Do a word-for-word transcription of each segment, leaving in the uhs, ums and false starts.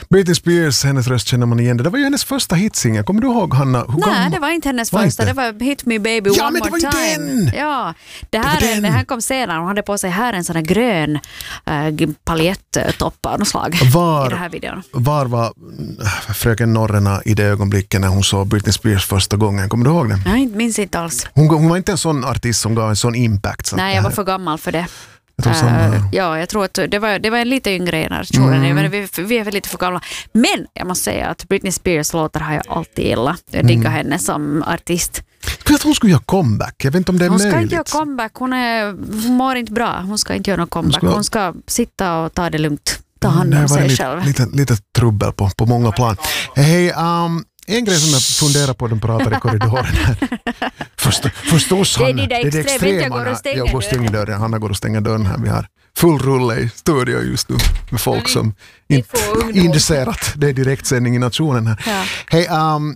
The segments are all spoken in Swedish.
Britney Spears, hennes röst känner man igen. Det var ju hennes första hitsingel. Kommer du ihåg, Hanna? Hur Nej, kom... det var inte hennes var första. inte? Det var Hit Me Baby ja, One men det More var Time. Den. Ja, det här, det, det, det här kom senare. Hon hade på sig här en sån här grön äh, paljettopp av något slag var, i den här videon. Var var fröken Norrena i det ögonblicket när hon såg Britney Spears första gången? Kommer du ihåg det? Nej, minns inte alls. Hon, hon var inte en sån artist som gav en sån impact. Så Nej, jag var för gammal för det. Jag tror uh, ja, jag tror att det var, det var en lite yngre generation. Mm. Men vi, vi är väl lite för gamla. Men jag måste säga att Britney Spears låtar har jag alltid gillat. Jag diggar mm. henne som artist. Jag tror hon skulle göra comeback. Jag vet inte om det är hon möjligt. Hon ska inte göra comeback. Hon, är, hon mår inte bra. Hon ska inte göra någon comeback. Hon ska, hon ska sitta och ta det lugnt. Ta hand om sig lite, själv. Lite, lite trubbel på, på många plan. Hej, um, en grej som jag funderar på, den pratar i korridoren här. Först, förstås han. Det är det, det, det extrema. Jag går och stänger, jag går och stänger dörren. Hanna går och stänger dörren här. Vi har full rulle i studio just nu med folk som inte indicerat. Det är direktsändning i nationen här. Ja. Hej, um,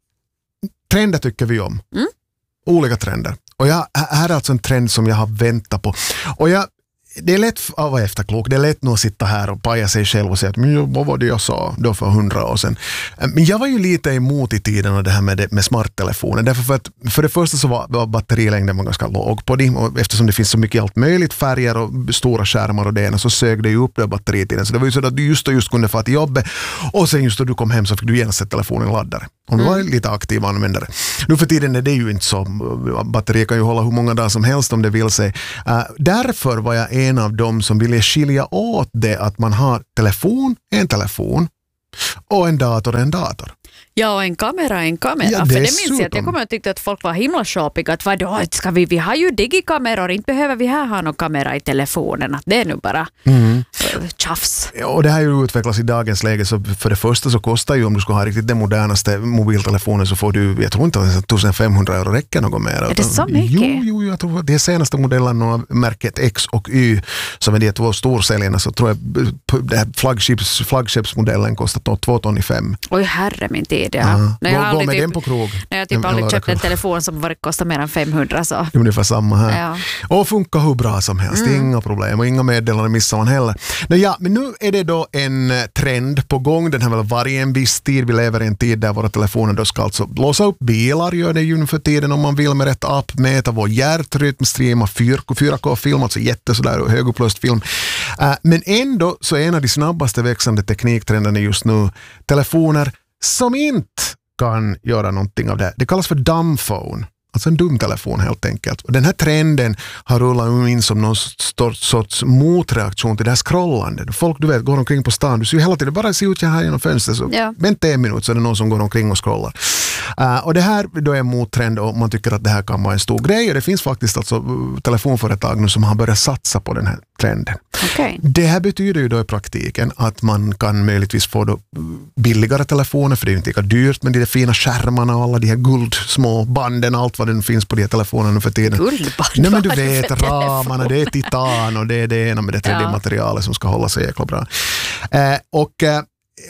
trender tycker vi om. Mm. Olika trender. Och jag, här är alltså en trend som jag har väntat på. Och jag det är lätt att vara efterklok. Det är lätt nog att sitta här och paja sig själv och säga att men vad var det jag sa då för hundra år sedan. Men jag var ju lite emot i tiden och det här med, det, med smarttelefonen. Därför för att för det första så var, var batterilängden var ganska låg på det. Och eftersom det finns så mycket allt möjligt, färger och stora skärmar och det ena, så sög det ju upp det batteritiden. Så det var ju så att du just och just kunde få till jobbet och sen just då du kom hem så fick du genast sätta telefonen i laddare. Om du var mm. lite aktiv användare. Nu för tiden är det ju inte så. Batteri kan ju hålla hur många dagar som helst om det vill sig. Uh, därför var jag en av dem som ville skilja åt det att man har telefon, en telefon och en dator, en dator. Ja, och en kamera, en kamera. Ja, för det minns super. jag att jag kommer att tycka att folk var himla shopiga. Att vadå, ska vi, vi har ju digikameror, inte behöver vi här ha någon kamera i telefonen. Att det är nu bara mm. tjafs. Ja, och det här är ju utvecklas i dagens läge, så för det första så kostar ju, om du ska ha riktigt den modernaste mobiltelefonen så får du, jag tror inte att femtonhundra euro räcker något mer. Är det så mycket? Jo, jo, jag tror att de senaste modellerna av märket X och Y, som är de två storsäljarna, så tror jag det här flaggships, flaggskeppsmodellen kostar två ton i fem. Oj, herre min tid. Ja. Ja. När jag gå, gå med typ, den på krog. När jag typ aldrig köpt en telefon som var kostar mer än femhundra. Så. Det är ungefär samma här. Ja. Och funkar hur bra som helst. Mm. Inga problem och inga meddelanden missar man heller. Men, ja, men nu är det då en trend på gång. Den har väl varit en viss tid. Vi lever i en tid där våra telefoner då ska alltså låsa upp bilar. Gör det ju nu för tiden om man vill med rätt app. Mäta vår hjärtrytm, streama fyra K-film, alltså jätte sådär och högupplöst film. Uh, men ändå så är en av de snabbaste växande tekniktrenderna just nu telefoner som inte kan göra någonting av det. Det kallas för dumbphone. Alltså en dumtelefon helt enkelt. Och den här trenden har rullat in som någon sorts motreaktion till det här scrollandet. Folk, du vet, går omkring på stan. Du ser ju hela tiden, bara se ut här genom fönstret. Så ja. Vänta en minut så är det någon som går omkring och scrollar. Uh, och det här då är en mottrend och man tycker att det här kan vara en stor grej. Och det finns faktiskt alltså telefonföretag nu som har börjat satsa på den här trenden. Okay. Det här betyder ju då i praktiken att man kan möjligtvis få då billigare telefoner, för det är ju inte lika dyrt, men de fina skärmarna och alla de här guldsmå banden, allt vad det finns på de här telefonerna för tiden. Guldband? Nej, men du vet, ramarna, det är titan och det är det ena med det tredje ja. materialet som ska hålla sig jäkla bra. Eh, och eh,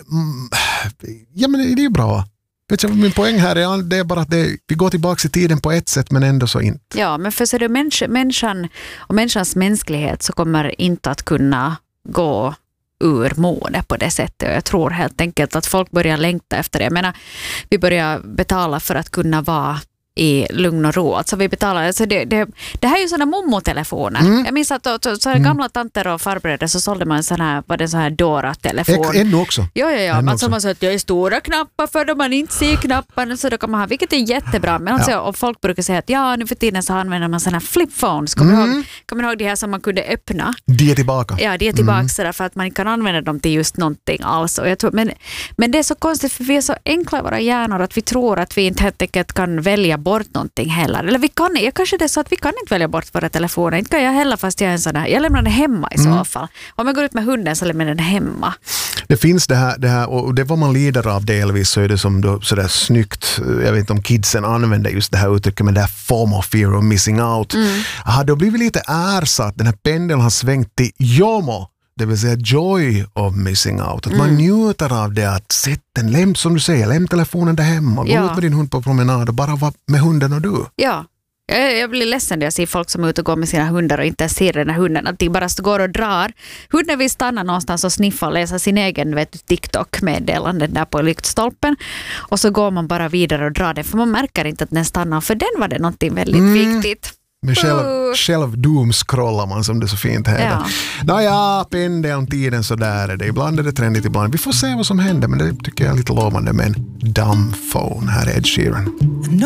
ja, men det är ju bra. Vet jag, min poäng här är, det är bara att det, vi går tillbaka i tiden på ett sätt men ändå så inte. Ja, men för så det människa, människan och människans mänsklighet så kommer inte att kunna gå ur mode på det sättet. Och jag tror helt enkelt att folk börjar längta efter det. Jag menar, vi börjar betala för att kunna vara i lugn och ro. Alltså vi betalar, alltså det, det, det här är ju sådana momotelefoner. Mm. Jag minns att då, så, så mm. gamla tanter och farbröder så sålde man en sån här, var det en sån här Dora-telefon. Ännu också. Ja, ja, ja. Man, man sa att jag är stora knappar för då man inte ser knapparna så då kan man ha, vilket är jättebra. Men ja. Och folk brukar säga att ja, nu för tiden så använder man såna här flipphones. Kommer mm. ihåg, kommer ihåg de här som man kunde öppna? De är tillbaka. Ja, de är tillbaka mm. så därför att man kan använda dem till just någonting alls. Och jag tror, men, men det är så konstigt för vi är så enkla i våra hjärnor att vi tror att vi inte helt enkelt kan välja bort någonting heller. Eller vi kan, jag kanske det är så att vi kan inte välja bort våra telefoner. Inte kan jag heller fast jag är en sån här, jag lämnar den hemma i så mm. fall. Om jag går ut med hunden så lämnar den hemma. Det finns det här, det här och det var man lider av delvis så är det som då sådär snyggt, jag vet inte om kidsen använder just det här uttrycket med det här FOMO, fear of missing out. Mm. Har då blivit lite ersatt, den här pendeln har svängt till JOMO. Det vill säga joy of missing out. Att mm. man njuter av det att sätta en läm, som du säger, läm telefonen där hemma. Gå ja. ut med din hund på promenad och bara vara med hunden och du. Ja. Jag, jag blir ledsen när jag ser folk som är ute och går med sina hundar och inte ser den här hunden. Att de bara går och drar. Hunden vill stanna någonstans och sniffa och läsa sin egen vet, TikTok-meddelanden där på lyktstolpen. Och så går man bara vidare och drar den. För man märker inte att den stannar. För den var det någonting väldigt mm. viktigt. Men själv, själv doomscrollar man som det så fint heter. Ja. Nåja, pendeln, tiden så där är det. Ibland är det trendigt, ibland. Vi får se vad som händer, men det tycker jag är lite lovande med en dumb phone. Här är Ed Sheeran.